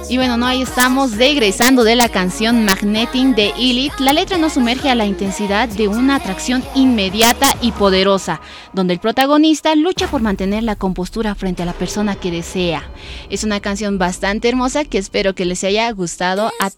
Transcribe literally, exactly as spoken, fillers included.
Y bueno, no, ahí estamos regresando de la canción Magnetic de Elite. La letra nos sumerge a la intensidad de una atracción inmediata y poderosa, donde el protagonista lucha por mantener la compostura frente a la persona que desea. Es una canción bastante hermosa que espero que les haya gustado a